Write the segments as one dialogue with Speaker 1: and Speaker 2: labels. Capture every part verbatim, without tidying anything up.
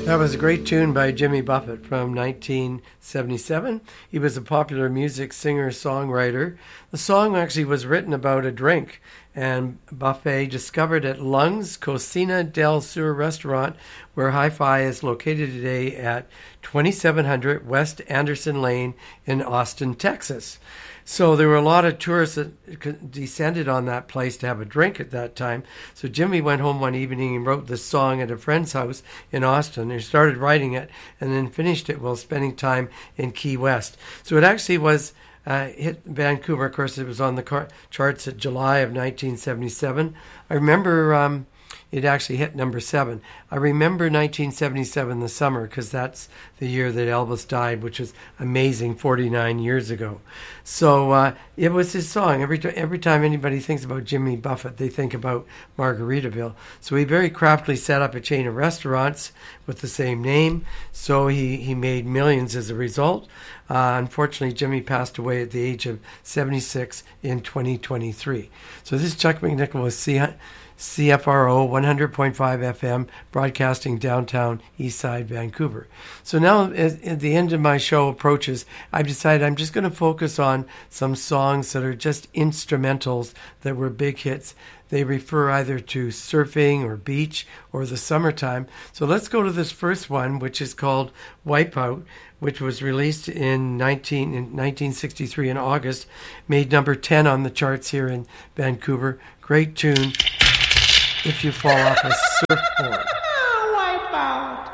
Speaker 1: That was a great tune by Jimmy Buffett from nineteen seventy-seven. He was a popular music singer-songwriter. The song actually was written about a drink, and Buffett discovered at Lung's Cocina del Sur restaurant, where Hi-Fi is located today at twenty-seven hundred West Anderson Lane in Austin, Texas. So there were a lot of tourists that descended on that place to have a drink at that time. So Jimmy went home one evening and wrote this song at a friend's house in Austin. He started writing it and then finished it while spending time in Key West. So it actually was uh, hit Vancouver. Of course, it was on the car- charts in July of nineteen seventy-seven. I remember um, it actually hit number seven. I remember nineteen seventy-seven, the summer, because that's the year that Elvis died, which was amazing, forty-nine years ago. So uh, it was his song. Every, t- every time anybody thinks about Jimmy Buffett, they think about Margaritaville. So he very craftily set up a chain of restaurants with the same name. So he, he made millions as a result. Uh, unfortunately, Jimmy passed away at the age of seventy-six in twenty twenty-three. So this is Chuck McNichol with C- C F R O one hundred point five F M, broadcasting downtown Eastside, Vancouver. So now, as, as the end of my show approaches, I've decided I'm just going to focus on some songs that are just instrumentals that were big hits. They refer either to surfing or beach or the summertime. So let's go to this first one, which is called Wipeout, which was released in, nineteen, in nineteen sixty-three in August, made number ten on the charts here in Vancouver. Great tune. If you fall off a surfboard.
Speaker 2: Wipeout.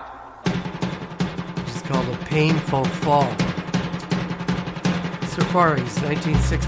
Speaker 1: Which is called A Painful Fall. Safaris, nineteen sixty.